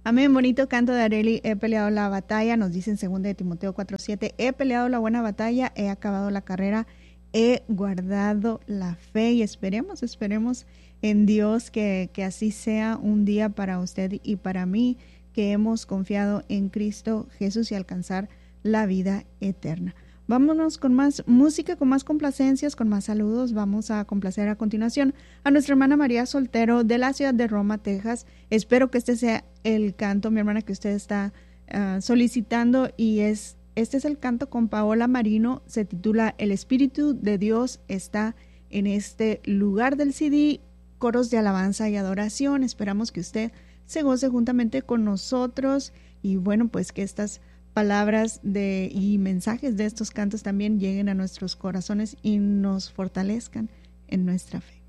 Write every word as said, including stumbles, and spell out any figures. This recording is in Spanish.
Amén, bonito canto de Areli. He peleado la batalla, nos dice en segunda de Timoteo cuatro siete. He peleado la buena batalla, he acabado la carrera, he guardado la fe y esperemos, esperemos en Dios que, que así sea un día para usted y para mí, que hemos confiado en Cristo Jesús y alcanzar la vida eterna. Vámonos con más música, con más complacencias, con más saludos. Vamos a complacer a continuación a nuestra hermana María Soltero de la ciudad de Roma, Texas. Espero que este sea el canto, mi hermana, que usted está uh, solicitando, y es este es el canto con Paola Marino. Se titula El Espíritu de Dios está en este lugar del C D, coros de alabanza y adoración. Esperamos que usted se goce juntamente con nosotros y bueno, pues que estas palabras de y mensajes de estos cantos también lleguen a nuestros corazones y nos fortalezcan en nuestra fe.